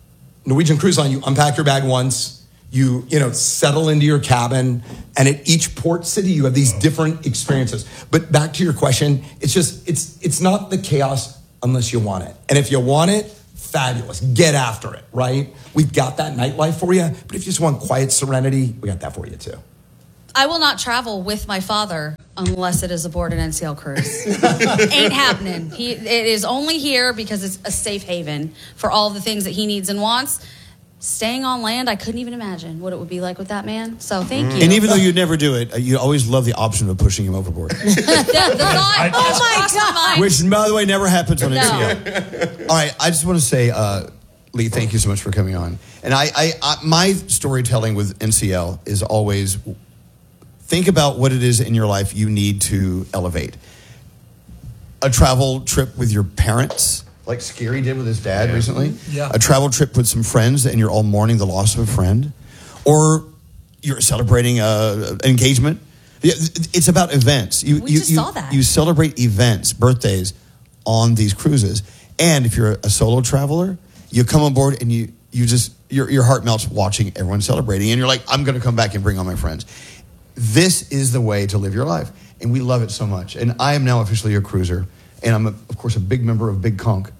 Speaker 25: Norwegian Cruise Line, you unpack your bag once, you, you know, settle into your cabin, and at each port city, you have these different experiences. But back to your question, it's just, it's it's not the chaos unless you want it. And if you want it, fabulous. Get after it, right? We've got that nightlife for you. But if you just want quiet serenity, we got that for you too.
Speaker 7: I will not travel with my father unless it is aboard an N C L cruise. Ain't happening. He, it is only here because it's a safe haven for all the things that he needs and wants. Staying on land, I couldn't even imagine what it would be like with that man. So thank you.
Speaker 6: And even though you'd never do it, you always love the option of pushing him overboard.
Speaker 7: the, the thought,
Speaker 6: I-
Speaker 7: oh my God.
Speaker 6: Which, by the way, never happens on
Speaker 7: No.
Speaker 6: N C L. All right, I just want to say, uh, Lee, thank you so much for coming on. And I, I, I, my storytelling with N C L is always think about what it is in your life you need to elevate. A travel trip with your parents, like Scary did with his dad
Speaker 25: Yeah.
Speaker 6: recently.
Speaker 25: Yeah.
Speaker 6: A travel trip with some friends and you're all mourning the loss of a friend. Or you're celebrating a, an engagement. Yeah, it's about events. You,
Speaker 7: We
Speaker 6: you,
Speaker 7: just
Speaker 6: you,
Speaker 7: saw that.
Speaker 6: You celebrate events, birthdays on these cruises. And if you're a solo traveler, you come on board and you, you just, your, your heart melts watching everyone celebrating. And you're like, I'm going to come back and bring all my friends. This is the way to live your life. And we love it so much. And I am now officially a cruiser. And I'm, a, of course, a big member of Big Conch.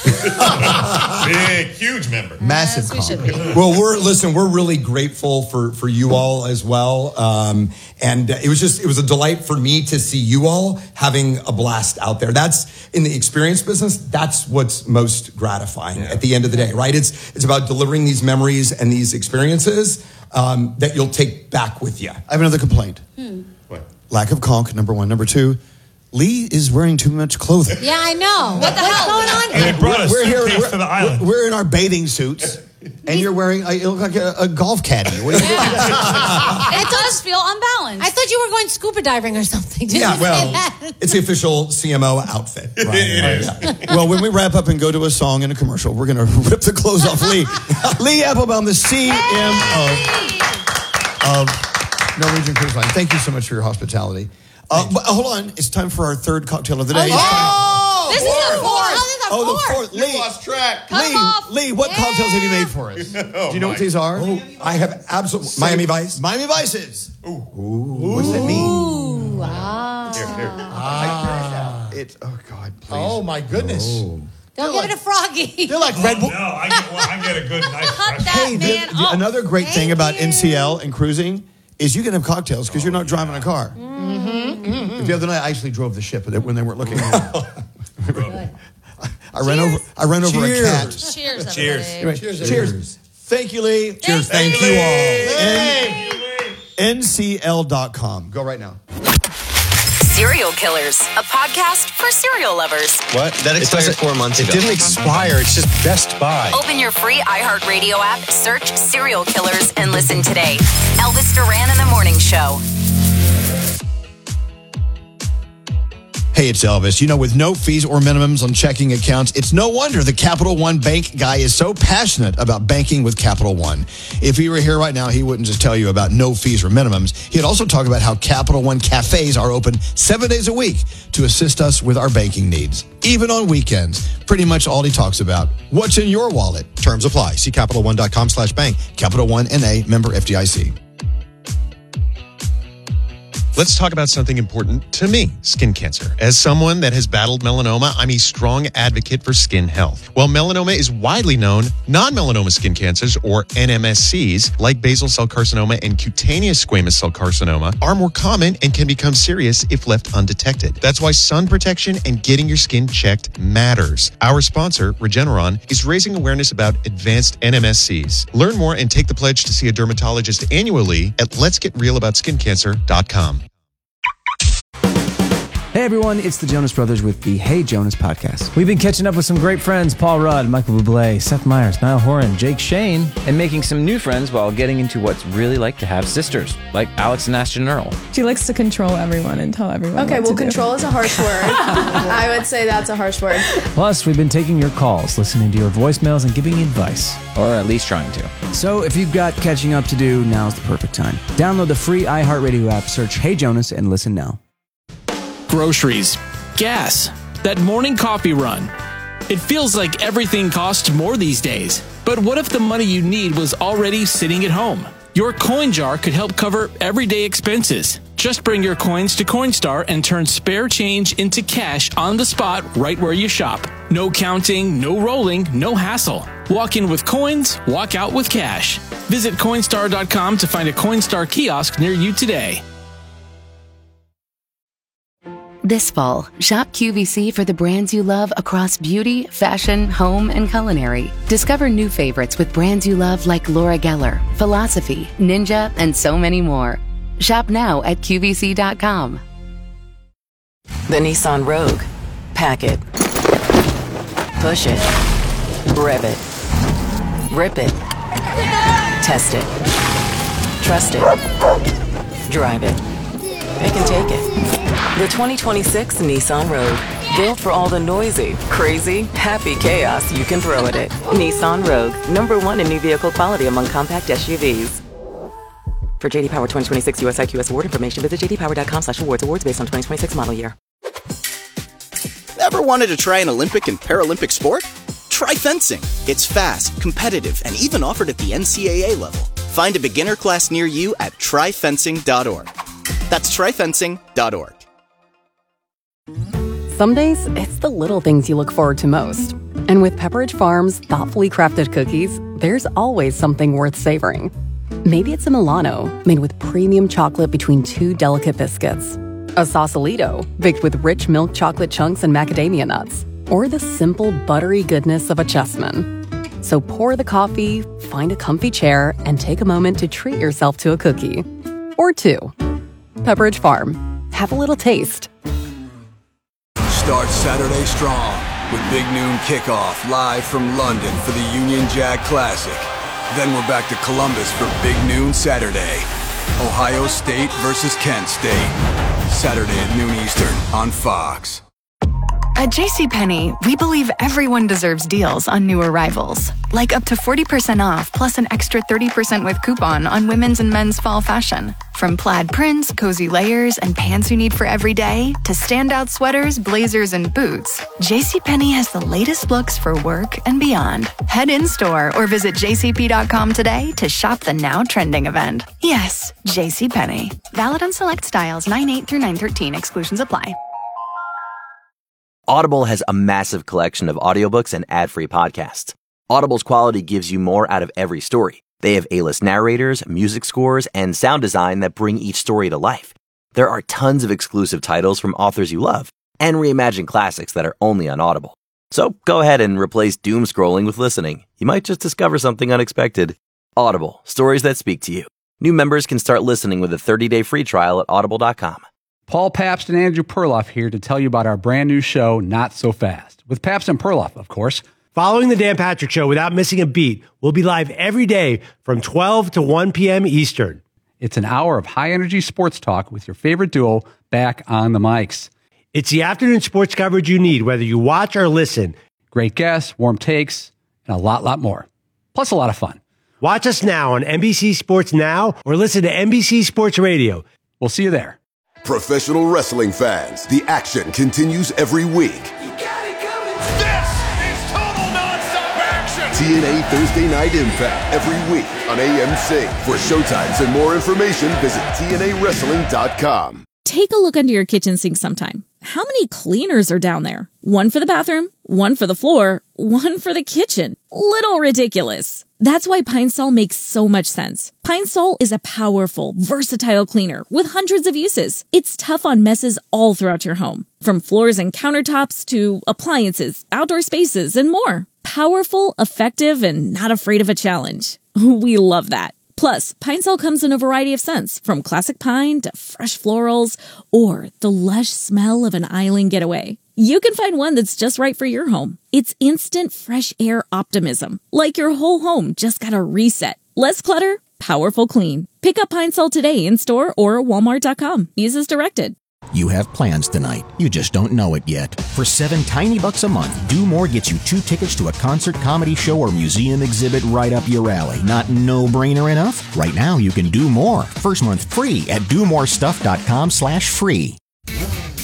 Speaker 27: Big, huge member.
Speaker 6: Massive
Speaker 7: Yes, we
Speaker 6: Conch.
Speaker 7: should be.
Speaker 25: Well, we're listen. We're really grateful for for you all as well, um, and it was just it was a delight for me to see you all having a blast out there. That's in the experience business. That's what's most gratifying at the end of the day, right? It's it's about delivering these memories and these experiences um, that you'll take back with you.
Speaker 6: I have another complaint.
Speaker 7: Hmm.
Speaker 27: What?
Speaker 6: Lack of conch, number one. Number two, Lee is wearing too much clothing.
Speaker 5: Yeah, I know. What the
Speaker 7: What's
Speaker 5: hell's going on
Speaker 9: And
Speaker 5: here?
Speaker 9: they brought a
Speaker 6: We're here.
Speaker 9: suitcase
Speaker 6: We're,
Speaker 9: to the island.
Speaker 6: we're- we're in our bathing suits, and you're wearing. A, you look like a, a golf caddy. What are you doing?
Speaker 7: It does feel unbalanced.
Speaker 5: I thought you were going scuba diving or something. Didn't
Speaker 25: Yeah,
Speaker 5: you say
Speaker 25: well,
Speaker 5: that?
Speaker 25: it's the official C M O outfit. Right?
Speaker 27: It is.
Speaker 6: Well, when we wrap up and go to a song and a commercial, we're going to rip the clothes off Lee. Lee Applebaum, the C M O of Norwegian Cruise Line. Thank you so much for your hospitality. Uh, but, uh, hold on. It's time for our third cocktail of the day.
Speaker 5: Oh,
Speaker 7: This is the fourth.
Speaker 5: How is that
Speaker 6: Oh, the
Speaker 5: fourth?
Speaker 6: fourth. Lee,
Speaker 27: Lost track.
Speaker 7: Cut 'em off.
Speaker 6: Lee, Lee, what cocktails have you made for us?
Speaker 27: Oh,
Speaker 6: Do you know
Speaker 27: my.
Speaker 6: what these are?
Speaker 25: Oh, I have absolutely Miami Vice.
Speaker 6: Miami Vices.
Speaker 27: Ooh.
Speaker 6: What's that mean?
Speaker 5: Ooh, ah.
Speaker 27: Here, here.
Speaker 6: It's, oh, God, please.
Speaker 26: Oh, my goodness.
Speaker 5: Don't give it a froggy.
Speaker 26: They're like
Speaker 9: Oh,
Speaker 26: Red Bull.
Speaker 9: no, I get, well, I get a good, nice,
Speaker 7: Cut
Speaker 9: fresh.
Speaker 7: that
Speaker 6: Hey, the-
Speaker 7: man
Speaker 6: the-
Speaker 7: off.
Speaker 6: another great thing
Speaker 5: Thank
Speaker 6: about
Speaker 5: you.
Speaker 6: N C L and cruising is you can have cocktails because you're not driving a car.
Speaker 5: Mm-hmm.
Speaker 6: The other night, I actually drove the ship when they weren't looking.
Speaker 5: Good.
Speaker 6: I ran over. I ran over a cat.
Speaker 25: Cheers.
Speaker 7: Cheers, everybody.
Speaker 27: Cheers.
Speaker 6: Anyway,
Speaker 26: Cheers,
Speaker 6: cheers. Thank you, Lee.
Speaker 25: Cheers. Thank you all.
Speaker 6: N C L dot com. Go right now.
Speaker 3: Serial Killers, a podcast for serial lovers.
Speaker 2: What? That expired four months ago.
Speaker 4: It didn't expire. It's just Best Buy.
Speaker 3: Open your free iHeartRadio app, search Serial Killers, and listen today. Elvis Duran in the Morning Show.
Speaker 6: Hey, it's Elvis. You know, with no fees or minimums on checking accounts, it's no wonder the Capital One Bank guy is so passionate about banking with Capital One. If he were here right now, he wouldn't just tell you about no fees or minimums. He'd also talk about how Capital One cafes are open seven days a week to assist us with our banking needs. Even on weekends, pretty much all he talks about. What's in your wallet?
Speaker 4: Terms apply. See Capital One dot com slash bank.
Speaker 6: Capital One N A, member F D I C.
Speaker 4: Let's talk about something important to me, skin cancer. As someone that has battled melanoma, I'm a strong advocate for skin health. While melanoma is widely known, non-melanoma skin cancers, or N M S Cs, like basal cell carcinoma and cutaneous squamous cell carcinoma, are more common and can become serious if left undetected. That's why sun protection and getting your skin checked matters. Our sponsor, Regeneron, is raising awareness about advanced N M S Cs. Learn more and take the pledge to see a dermatologist annually at lets get real about skin cancer dot com.
Speaker 11: Hey everyone, it's the Jonas Brothers with the Hey Jonas podcast. We've been catching up with some great friends, Paul Rudd, Michael Bublé, Seth Meyers, Niall Horan, Jake Shane, and making some new friends while getting into what's really like to have sisters, like Alex and Ashton Earl.
Speaker 12: She likes to control everyone and tell everyone
Speaker 14: Okay,
Speaker 12: what
Speaker 14: well,
Speaker 12: to do.
Speaker 14: control is a harsh word. I would say that's a harsh word.
Speaker 11: Plus, we've been taking your calls, listening to your voicemails, and giving you advice. Or at least trying to. So if you've got catching up to do, now's the perfect time. Download the free iHeartRadio app, search Hey Jonas, and listen now.
Speaker 15: Groceries, gas, that morning coffee run.
Speaker 10: It feels like everything costs more these days. But what if the money you need was already sitting at home? Your coin jar could help cover everyday expenses. Just bring your coins to Coinstar and turn spare change into cash on the spot right where you shop. No counting, no rolling, no hassle. Walk in with coins, walk out with cash. Visit Coinstar dot com to find a Coinstar kiosk near you today.
Speaker 15: This fall, shop Q V C for the brands you love across beauty, fashion, home, and culinary. Discover new favorites with brands you love like Laura Geller, Philosophy, Ninja, and so many more. Shop now at Q V C dot com.
Speaker 16: The Nissan Rogue. Pack it. Push it. Rev it. Rip it. Test it. Trust it. Drive it. Pick and take it. The twenty twenty-six Nissan Rogue. Built for all the noisy, crazy, happy chaos you can throw at it. Nissan Rogue. Number one in new vehicle quality among compact S U Vs. For J D Power twenty twenty-six U S I Q S award information, visit j d power dot com slash awards. Awards based on twenty twenty-six model year.
Speaker 17: Ever wanted to try an Olympic and Paralympic sport? Try fencing. It's fast, competitive, and even offered at the N C A A level. Find a beginner class near you at try fencing dot org. That's try fencing dot org.
Speaker 18: Some days, it's the little things you look forward to most. And with Pepperidge Farm's thoughtfully crafted cookies, there's always something worth savoring. Maybe it's a Milano, made with premium chocolate between two delicate biscuits. A Sausalito, baked with rich milk chocolate chunks and macadamia nuts. Or the simple, buttery goodness of a Chessman. So pour the coffee, find a comfy chair, and take a moment to treat yourself to a cookie. Or two. Pepperidge Farm. Have a little taste.
Speaker 19: Start Saturday strong with Big Noon Kickoff live from London for the Union Jack Classic. Then we're back to Columbus for Big Noon Saturday. Ohio State versus Kent State. Saturday at noon Eastern on Fox.
Speaker 20: At JCPenney, we believe everyone deserves deals on new arrivals. Like up to forty percent off plus an extra thirty percent with coupon on women's and men's fall fashion. From plaid prints, cozy layers, and pants you need for every day, to standout sweaters, blazers, and boots, JCPenney has the latest looks for work and beyond. Head in-store or visit j c p dot com today to shop the now trending event. Yes, JCPenney. Valid on select styles nine eight through nine thirteen. Exclusions apply.
Speaker 29: Audible has a massive collection of audiobooks and ad-free podcasts. Audible's quality gives you more out of every story. They have A-list narrators, music scores, and sound design that bring each story to life. There are tons of exclusive titles from authors you love, and reimagined classics that are only on Audible. So go ahead and replace doom scrolling with listening. You might just discover something unexpected. Audible, stories that speak to you. New members can start listening with a thirty-day free trial at audible dot com.
Speaker 30: Paul Pabst and Andrew Perloff here to tell you about our brand new show, Not So Fast, with Pabst and Perloff, of course.
Speaker 31: Following the Dan Patrick Show without missing a beat, we'll be live every day from twelve to one p.m. Eastern.
Speaker 30: It's an hour of high-energy sports talk with your favorite duo back on the mics.
Speaker 31: It's the afternoon sports coverage you need, whether you watch or listen.
Speaker 30: Great guests, warm takes, and a lot, lot more. Plus a lot of fun.
Speaker 31: Watch us now on N B C Sports Now or listen to N B C Sports Radio.
Speaker 30: We'll see you there.
Speaker 32: Professional wrestling fans, the action continues every week.
Speaker 13: You got it coming. This is total nonstop action.
Speaker 32: T N A Thursday Night Impact every week on A M C. For showtimes and more information, visit T N A wrestling dot com.
Speaker 33: Take a look under your kitchen sink sometime. How many cleaners are down there? One for the bathroom, one for the floor, one for the kitchen. Little ridiculous. That's why Pine Sol makes so much sense. Pine Sol is a powerful, versatile cleaner with hundreds of uses. It's tough on messes all throughout your home, from floors and countertops to appliances, outdoor spaces, and more. Powerful, effective, and not afraid of a challenge. We love that. Plus, Pine Sol comes in a variety of scents, from classic pine to fresh florals, or the lush smell of an island getaway. You can find one that's just right for your home. It's instant fresh air optimism, like your whole home just got a reset. Less clutter, powerful clean. Pick up Pine Sol today in store or walmart dot com. Use as directed.
Speaker 34: You have plans tonight. You just don't know it yet. For seven tiny bucks a month, Do More gets you two tickets to a concert, comedy show, or museum exhibit right up your alley. Not no-brainer enough? Right now, you can do more. First month free at do more stuff dot com slash free.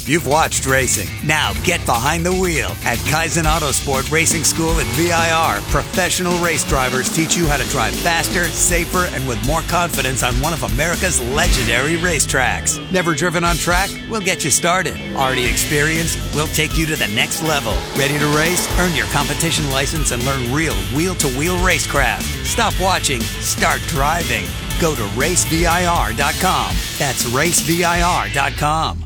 Speaker 1: You've watched racing. Now get behind the wheel at Kaizen Autosport Racing School at V I R. Professional race drivers teach you how to drive faster, safer, and with more confidence on one of America's legendary racetracks. Never driven on track? We'll get you started. Already experienced? We'll take you to the next level. Ready to race? Earn your competition license and learn real wheel-to-wheel racecraft. Stop watching. Start driving. Go to race V I R dot com. That's race V I R dot com.